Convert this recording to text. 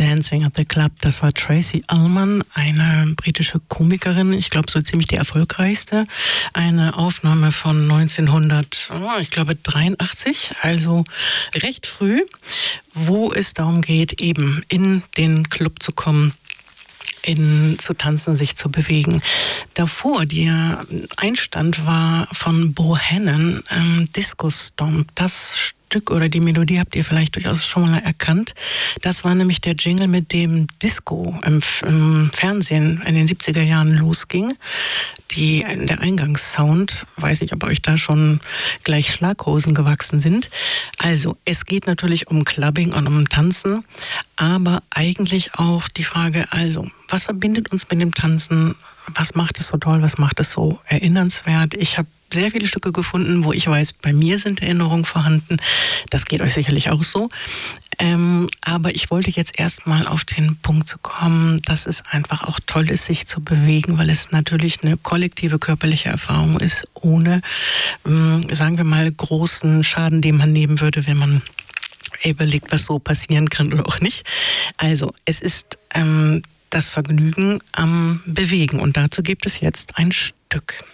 Dancing at the Club. Das war Tracey Ullman, eine britische Komikerin, ich glaube so ziemlich die erfolgreichste. Eine Aufnahme von 1983, also recht früh, wo es darum geht, eben in den Club zu kommen, zu tanzen, sich zu bewegen. Davor, der Einstand war von Bohannon, Disco Stomp. Das Stück oder die Melodie habt ihr vielleicht durchaus schon mal erkannt. Das war nämlich der Jingle, mit dem Disco im Fernsehen in den 70er Jahren losging. Der Eingangssound, weiß nicht, ob euch da schon gleich Schlaghosen gewachsen sind. Also, es geht natürlich um Clubbing und um Tanzen, aber eigentlich auch die Frage, also, was verbindet uns mit dem Tanzen? Was macht es so toll? Was macht es so erinnernswert? Ich habe sehr viele Stücke gefunden, wo ich weiß, bei mir sind Erinnerungen vorhanden. Das geht euch sicherlich auch so. Aber ich wollte jetzt erstmal auf den Punkt zu kommen, dass es einfach auch toll ist, sich zu bewegen, weil es natürlich eine kollektive körperliche Erfahrung ist, ohne, sagen wir mal, großen Schaden, den man nehmen würde, wenn man überlegt, was so passieren kann oder auch nicht. Also es ist das Vergnügen am Bewegen und dazu gibt es jetzt ein Stück.